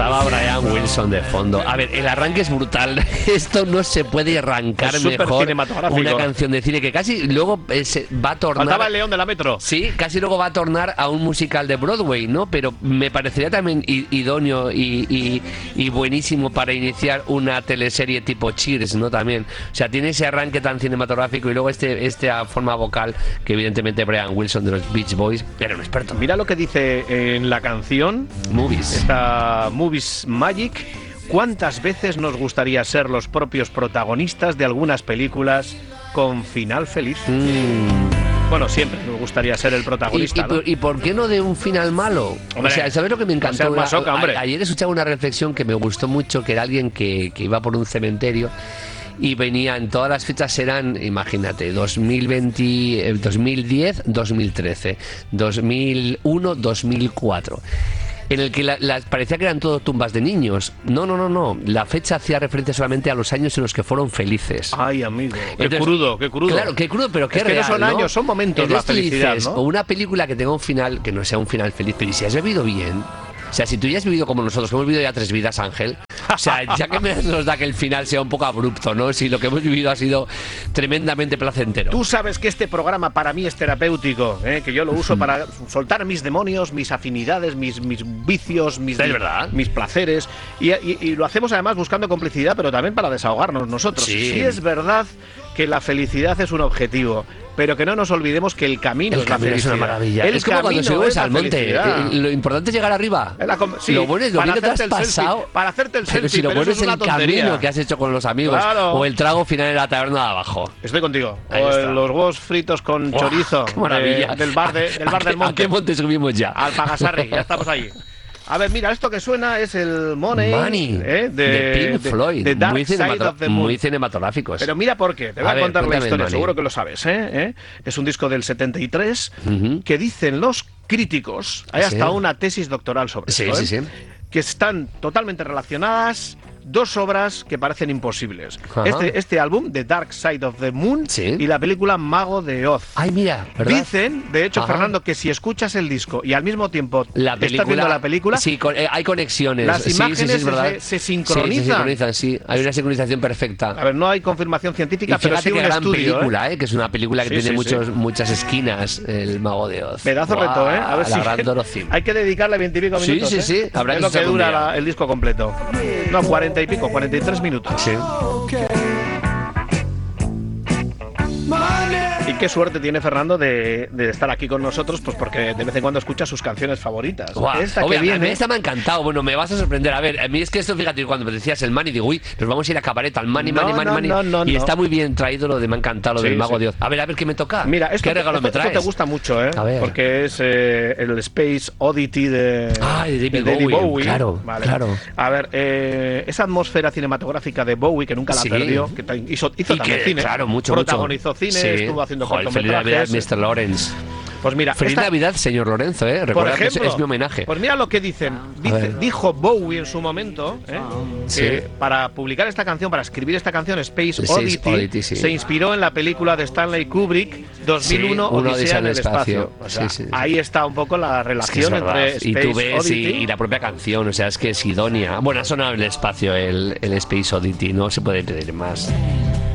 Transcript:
Estaba Brian Wilson de fondo. A ver, el arranque es brutal. Esto no se puede arrancar mejor. Una canción de cine que casi luego se va a tornar... Faltaba el León de la Metro. Sí, casi luego va a tornar a un musical de Broadway, ¿no? Pero me parecería también idóneo y buenísimo para iniciar una teleserie tipo Cheers, ¿no? También. O sea, tiene ese arranque tan cinematográfico y luego esta forma vocal que evidentemente Brian Wilson de los Beach Boys era un experto. Mira lo que dice en la canción Movies. Esta Movies Magic. ¿Cuántas veces nos gustaría ser los propios protagonistas de algunas películas con final feliz? Bueno, siempre nos gustaría ser el protagonista, ¿no? ¿Y por qué no de un final malo? Hombre, o sea, ¿sabes lo que me encantó? masoca, ayer escuchaba una reflexión que me gustó mucho, que era alguien que iba por un cementerio y venían, todas las fechas eran, imagínate, 2020, 2010, 2013, 2001, 2004. En el que parecía que eran todo tumbas de niños. No. La fecha hacía referencia solamente a los años en los que fueron felices. Ay, amigo. Entonces, qué crudo. Claro, qué crudo, pero qué es que real, no son años, son momentos. Entonces la felicidad, dices, ¿no? o una película que tenga un final que no sea un final feliz, pero si has vivido bien. O sea, si tú ya has vivido como nosotros, que hemos vivido ya 3 vidas, Ángel, o sea, ya que nos da que el final sea un poco abrupto, ¿no? Si lo que hemos vivido ha sido tremendamente placentero. Tú sabes que este programa para mí es terapéutico, que yo lo uso para soltar mis demonios, mis afinidades, mis vicios, mis placeres, y lo hacemos además buscando complicidad, pero también para desahogarnos nosotros. Sí es verdad que la felicidad es un objetivo, pero que no nos olvidemos que el camino es la felicidad. Es una maravilla. Es como cuando subes al monte. Lo importante es llegar arriba. Lo bueno es lo bien que te has pasado. Para hacerte el selfie. Pero si lo bueno es el camino que has hecho con los amigos. Claro. O el trago final en la taberna de abajo. Estoy contigo. Los huevos fritos con chorizo. ¡Qué maravilla! Del bar del monte. ¿A qué monte subimos ya? Al Pagasarri, ya estamos allí. A ver, mira, esto que suena es el Money, de Pink Floyd, de Dark Side of the Moon. Muy cinematográficos. Pero mira por qué, te voy a contar la historia, seguro que lo sabes. Es un disco del 73 que dicen los críticos, hay hasta una tesis doctoral sobre esto, que están totalmente relacionadas. Dos obras que parecen imposibles. Este álbum, The Dark Side of the Moon, y la película Mago de Oz. Ay, mira, ¿verdad? Dicen, de hecho, Fernando, que si escuchas el disco y al mismo tiempo estás viendo la película... Sí, hay conexiones. Las imágenes se sincronizan. Se sincronizan, sí. Hay una sincronización perfecta. A ver, no hay confirmación científica, pero sí un gran estudio. Película, que es una película que tiene muchas esquinas, el Mago de Oz. Pedazo reto, A ver si hay que dedicarle 20 y pico minutos. Sí. Habrá es lo que dura el disco completo. No, 40 y pico, 43 minutos. Sí. Y qué suerte tiene Fernando de estar aquí con nosotros, pues porque de vez en cuando escucha sus canciones favoritas. Esta que viene... Esta me ha encantado. Bueno, me vas a sorprender. A ver, a mí es que esto, fíjate, cuando me decías el Money, digo, uy, nos vamos a ir a Cabaret, al Money. Y está muy bien traído lo de me ha encantado, lo del Mago de Oz. A ver qué me toca. Mira, ¿qué regalo me traes? Esto te gusta mucho, porque es el Space Oddity de David Bowie. Claro. A ver, esa atmósfera cinematográfica de Bowie, que nunca la perdió, que hizo también cine. Claro, mucho. Protagonizó cine, estuvo haciendo cortometrajes. Feliz Navidad, Mr. Lawrence. Pues mira, Feliz Navidad, señor Lorenzo, recuerda, por ejemplo, que es mi homenaje. Pues mira lo que dicen. Dijo Bowie en su momento que para publicar esta canción, para escribir esta canción, Space Oddity, se inspiró en la película de Stanley Kubrick, 2001, Odisea en el espacio. O sea, ahí está un poco la relación entre Space y tú ves, Oddity y la propia canción, o sea, es que es idónea. Bueno, ha sonado en el espacio el Space Oddity, no se puede pedir más.